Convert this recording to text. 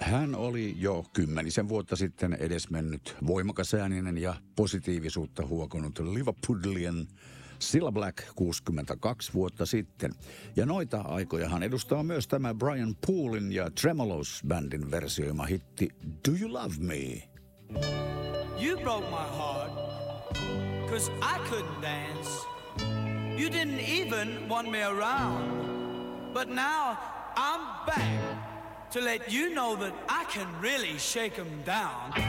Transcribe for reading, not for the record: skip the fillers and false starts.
Hän oli jo 10 vuotta sitten edesmennyt voimakasääninen ja positiivisuutta huokonut Liverpudlian Cilla Black 62 vuotta sitten. Ja noita aikojahan edustaa myös tämä Brian Poolin ja Tremolos-bändin versioima hitti Do You Love Me? You broke my heart, 'cause I couldn't dance. You didn't even want me around. But now I'm back to let you know that I can really shake 'em down.